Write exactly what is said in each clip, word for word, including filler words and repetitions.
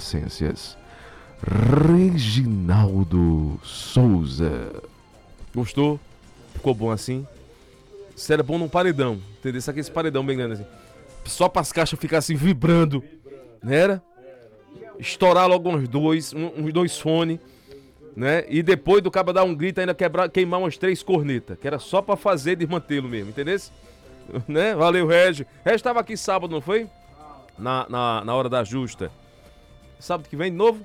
adolescências. Reginaldo Souza. Gostou? Ficou bom assim? Isso era bom num paredão, entendeu? Isso aqui, esse paredão bem grande assim. Só para as caixas ficar assim vibrando, não era? Estourar logo uns dois, um, uns dois fones, né? E depois do cabo dar um grito ainda quebrar, queimar umas três cornetas, que era só para fazer desmantê-lo mesmo, entendeu? Né? Valeu, Regi. Regi estava aqui sábado, não foi? Na, na, na hora da justa. Sábado que vem de novo?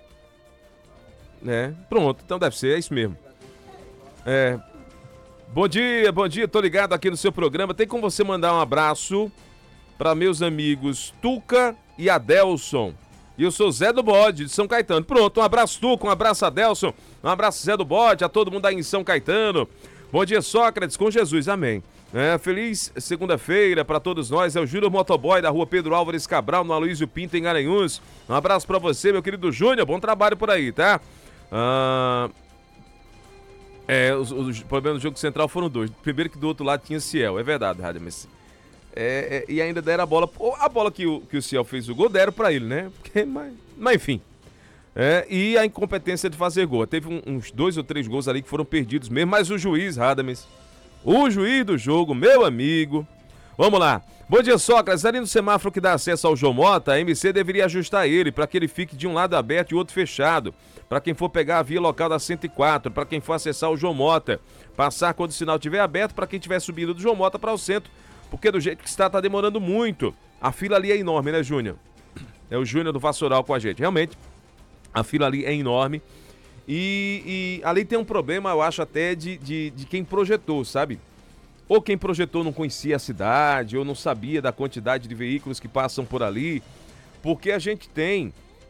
É, pronto, então deve ser, é isso mesmo. É. Bom dia, bom dia, tô ligado aqui no seu programa. Tem como você mandar um abraço para meus amigos Tuca e Adelson. E eu sou Zé do Bode, de São Caetano. Pronto, um abraço Tuca, um abraço Adelson, um abraço Zé do Bode, a todo mundo aí em São Caetano. Bom dia, Sócrates, com Jesus, amém. É, feliz segunda-feira para todos nós. É o Júnior Motoboy da rua Pedro Álvares Cabral, no Aloysio Pinto, em Garanhuns. Um abraço para você, meu querido Júnior. Bom trabalho por aí, tá? Ah, é, os, os problemas do jogo central foram dois. Primeiro que do outro lado tinha Ciel, é verdade, Rádio, mas é, é, e ainda deram a bola. A bola que o, que o Ciel fez o gol, deram pra ele, né? Porque, mas, mas enfim. É, e a incompetência de fazer gol. Teve um, uns dois ou três gols ali que foram perdidos mesmo, mas o juiz, Radames, o juiz do jogo, meu amigo. Vamos lá. Bom dia, Sócrates. Ali no semáforo que dá acesso ao João Mota, a M C deveria ajustar ele para que ele fique de um lado aberto e outro fechado. Para quem for pegar a via local da cento e quatro, para quem for acessar o João Mota, passar quando o sinal estiver aberto, para quem estiver subindo do João Mota para o centro, porque do jeito que está, tá demorando muito. A fila ali é enorme, né, Júnior? É o Júnior do Vassoural com a gente. Realmente, a fila ali é enorme. E, e ali tem um problema, eu acho, até de, de, de quem projetou, sabe? Ou quem projetou não conhecia a cidade, ou não sabia da quantidade de veículos que passam por ali. Porque a gente tem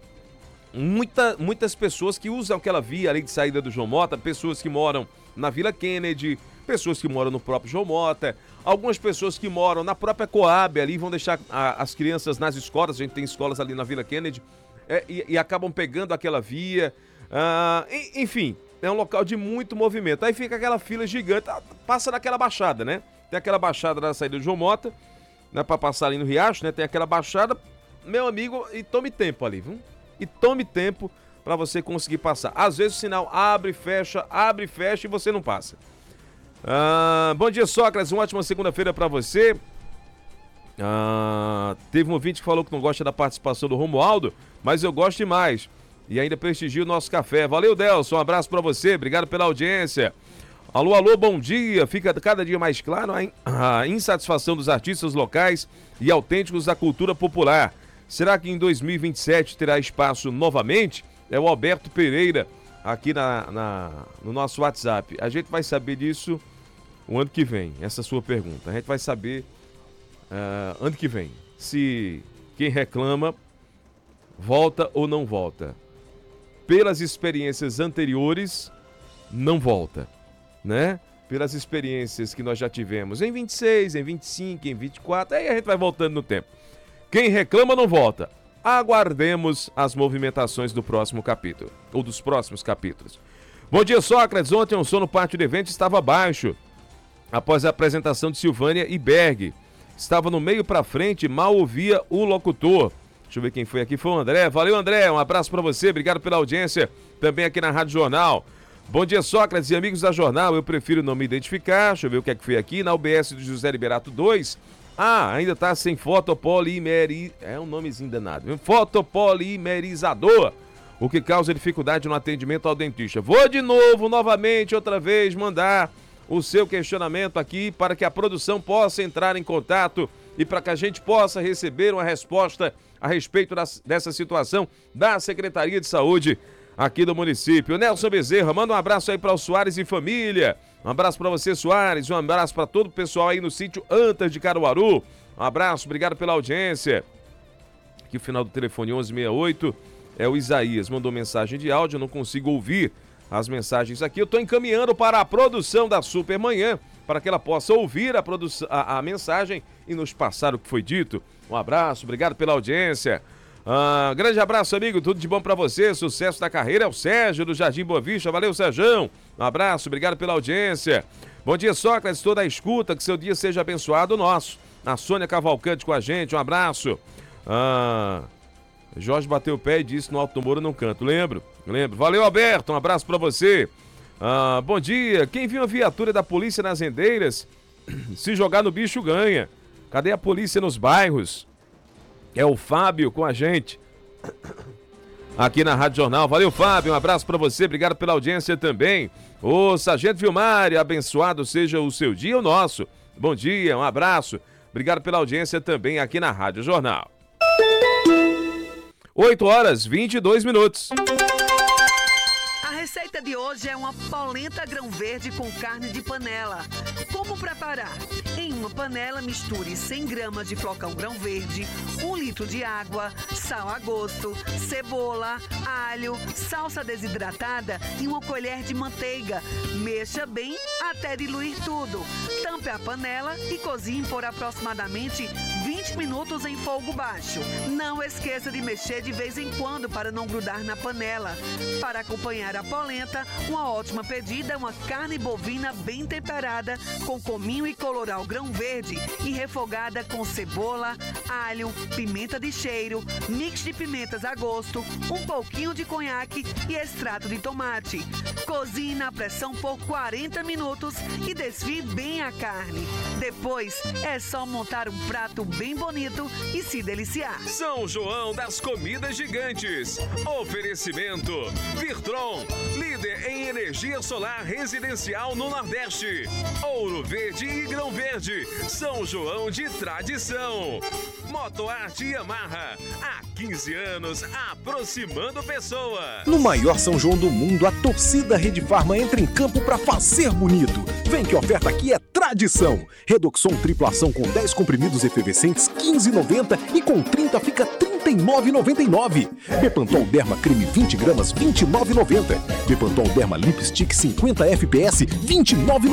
muita, muitas pessoas que usam aquela via ali de saída do João Mota, pessoas que moram na Vila Kennedy, pessoas que moram no próprio João Mota, algumas pessoas que moram na própria Coab ali, vão deixar a, as crianças nas escolas, a gente tem escolas ali na Vila Kennedy, é, e, e acabam pegando aquela via, ah, e, enfim, é um local de muito movimento. Aí fica aquela fila gigante, passa naquela baixada, né? Tem aquela baixada na saída do João Mota, né, pra passar ali no Riacho, né? Tem aquela baixada, meu amigo, e tome tempo ali, viu? E tome tempo para você conseguir passar. Às vezes o sinal abre, fecha, abre, fecha e você não passa. Ah, bom dia, Sócrates. Uma ótima segunda-feira para você. Ah, teve um ouvinte que falou que não gosta da participação do Romualdo, mas eu gosto demais. E ainda prestigia o nosso café. Valeu, Delson. Um abraço para você. Obrigado pela audiência. Alô, alô, bom dia. Fica cada dia mais claro a insatisfação dos artistas locais e autênticos da cultura popular. Será que em dois mil e vinte e sete terá espaço novamente? É o Alberto Pereira aqui na, na, no nosso WhatsApp. A gente vai saber disso o ano que vem, essa sua pergunta. A gente vai saber uh, ano que vem se quem reclama volta ou não volta. Pelas experiências anteriores, não volta, né? Pelas experiências que nós já tivemos em vinte e seis, em vinte e cinco, em vinte e quatro, aí a gente vai voltando no tempo. Quem reclama não volta. Aguardemos as movimentações do próximo capítulo, ou dos próximos capítulos. Bom dia, Sócrates. Ontem o som no pátio de eventos estava baixo, após a apresentação de Silvânia e Berg. Estava no meio para frente, mal ouvia o locutor. Deixa eu ver quem foi aqui, foi o André. Valeu, André, um abraço para você, obrigado pela audiência, também aqui na Rádio Jornal. Bom dia, Sócrates e amigos da Jornal, eu prefiro não me identificar. Deixa eu ver o que é que foi aqui, na U B S do José Liberato dois. Ah, ainda tá sem fotopolimeri... É um nomezinho danado. Fotopolimerizador, o que causa dificuldade no atendimento ao dentista. Vou de novo, novamente, outra vez, mandar o seu questionamento aqui para que a produção possa entrar em contato e para que a gente possa receber uma resposta a respeito das, dessa situação da Secretaria de Saúde aqui do município. Nelson Bezerra, manda um abraço aí para o Soares e família. Um abraço para você, Soares, um abraço para todo o pessoal aí no sítio Antas de Caruaru. Um abraço, obrigado pela audiência. Aqui o final do telefone onze sessenta e oito é o Isaías, mandou mensagem de áudio, eu não consigo ouvir as mensagens aqui. Eu estou encaminhando para a produção da Supermanhã, para que ela possa ouvir a, a, a mensagem e nos passar o que foi dito. Um abraço, obrigado pela audiência. Ah, grande abraço, amigo, tudo de bom pra você, sucesso na carreira. É o Sérgio do Jardim Boa Vista, valeu, Sérgio. Um abraço, obrigado pela audiência. Bom dia, Sócrates, toda a escuta, que seu dia seja abençoado nosso. A Sônia Cavalcante com a gente, um abraço. Ah, Jorge bateu o pé e disse no Alto do Moura não canto. Lembro, lembro. Valeu, Alberto, um abraço pra você. Ah, bom dia. Quem viu a viatura da polícia nas rendeiras, se jogar no bicho ganha. Cadê a polícia nos bairros? É o Fábio com a gente aqui na Rádio Jornal. Valeu, Fábio, um abraço pra você, obrigado pela audiência também. Ô, Sargento Vilmar, abençoado seja o seu dia e o nosso. Bom dia, um abraço, obrigado pela audiência também aqui na Rádio Jornal. oito horas, vinte e dois minutos. A receita de hoje é uma polenta grão verde com carne de panela. Como preparar? Em uma panela, misture cem gramas de flocão grão verde, um litro de água, sal a gosto, cebola, alho, salsa desidratada e uma colher de manteiga. Mexa bem até diluir tudo. Tampe a panela e cozinhe por aproximadamente vinte minutos em fogo baixo. Não esqueça de mexer de vez em quando para não grudar na panela. Para acompanhar a polenta, uma ótima pedida é uma carne bovina bem temperada com cominho e colorau grão verde e refogada com cebola, alho, pimenta de cheiro, mix de pimentas a gosto, um pouquinho de conhaque e extrato de tomate. Cozinhe na pressão por quarenta minutos e desfie bem a carne. Depois é só montar um prato bem bonito e se deliciar. São João das Comidas Gigantes. Oferecimento Virtron, líder em energia solar residencial no Nordeste. Ouro Verde e Grão Verde, São João de tradição. Motoarte Yamaha, há quinze anos aproximando pessoas. No maior São João do mundo, a torcida Rede Farma entra em campo para fazer bonito. Vem que a oferta aqui é tradição. Redoxon tripla ação com dez comprimidos efervescentes, quinze reais e noventa centavos e com trinta fica trinta e nove reais e noventa e nove centavos. Bepantol Derma Creme vinte gramas, vinte e nove reais e noventa centavos. Bepantol Derma Lipstick cinquenta F P S, vinte e nove reais e noventa centavos.